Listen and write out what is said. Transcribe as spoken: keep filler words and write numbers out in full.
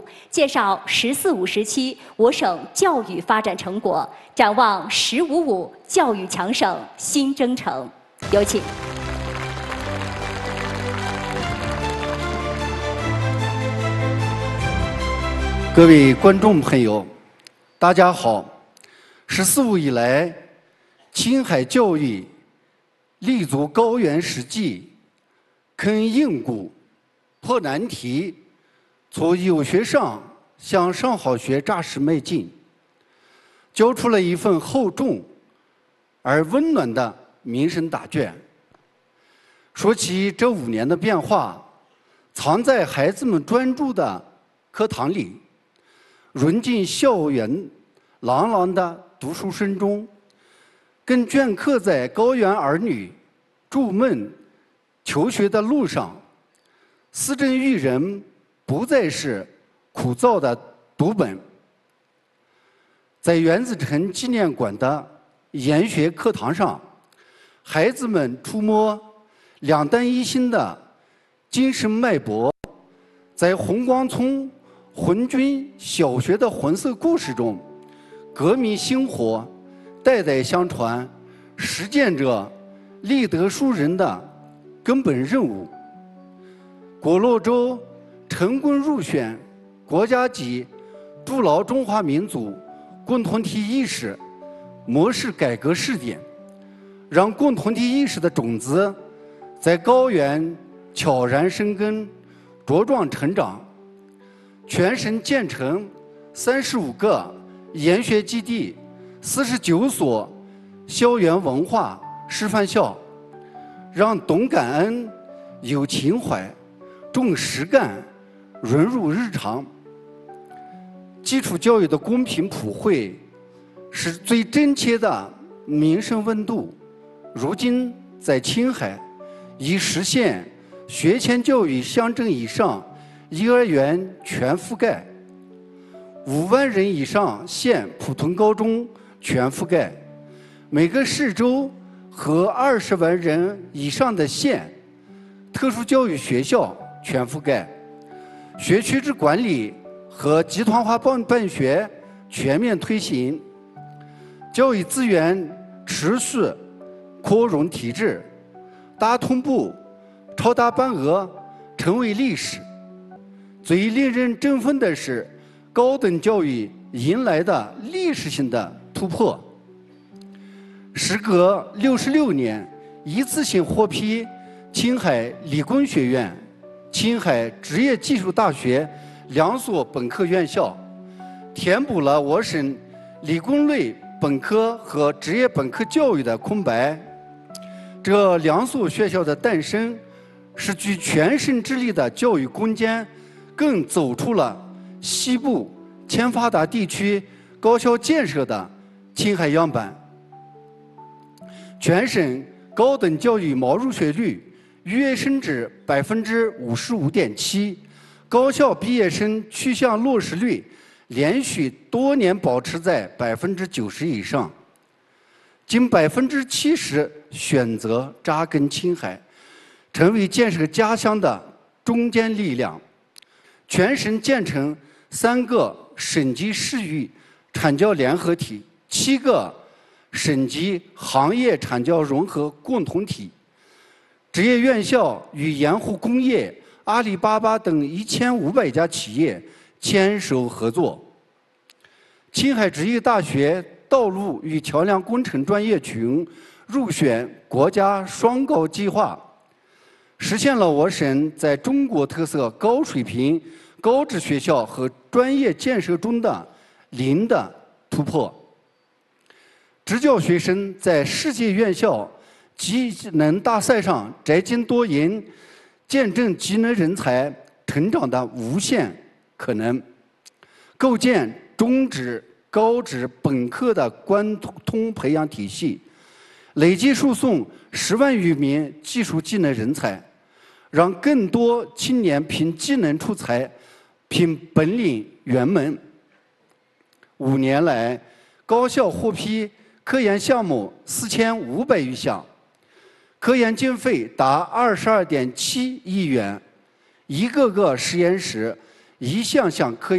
介绍“十四五”时期我省教育发展成果，展望“十五五”教育强省新征程。有请。 各位观众朋友，大家好！“十四五”以来，青海教育立足高原实际，肯硬骨，破难题，从有学上向上好学扎实迈进，交出了一份厚重而温暖的民生答卷。说起这五年的变化，藏在孩子们专注的课堂里。 融进校园朗朗的读书声中，更镌刻在高原儿女筑梦求学的路上。思政育人不再是枯燥的读本。在原子城纪念馆的研学课堂上，孩子们触摸两弹一星的精神脉搏，在红光村 红军小学的红色故事中，革命星火代代相传，实践着立德树人的根本任务。果洛州成功入选国家级筑牢中华民族共同体意识模式改革试点，让共同体意识的种子在高原悄然生根，茁壮成长。 全省建成三十五个研学基地，四十九所校园文化示范校，让懂感恩、有情怀、重实干融入日常。基础教育的公平普惠，是最真切的民生温度。如今在青海，已实现学前教育乡镇以上 幼儿园全覆盖，五万人以上县普通高中全覆盖，每个市州和二十万人以上的县特殊教育学校全覆盖，学区制管理和集团化办办学全面推行，教育资源持续扩容提质，大同步、超大班额成为历史。 最令人振奋的是，高等教育迎来的历史性的突破。时隔六十六年，一次性获批青海理工学院、青海职业技术大学两所本科院校，填补了我省理工类本科和职业本科教育的空白。这两所学校的诞生，是举全省之力的教育攻坚 更走出了西部欠发达地区高校建设的青海样板。全省高等教育毛入学率跃升至百分之五十五点七，高校毕业生趋向落实率连续多年保持在百分之九十以上，近百分之七十选择扎根青海，成为建设家乡的中坚力量。 全省建成三个省级市域产教联合体，七个省级行业产教融合共同体，职业院校与盐湖工业、阿里巴巴等一千五百家企业牵手合作。青海职业大学道路与桥梁工程专业群入选国家双高计划， 实现了我省在中国特色高水平高职学校和专业建设中的零的突破。职教学生在世界院校技能大赛上摘金夺银，见证技能人才成长的无限可能，构建中职、高职、本科的贯通培养体系，累计输送十万余名技术技能人才。 让更多青年凭技能出才，凭本领圆梦。五年来，高校获批科研项目四千五百余项，科研经费达二十二点七亿元，一个个实验室，一项项科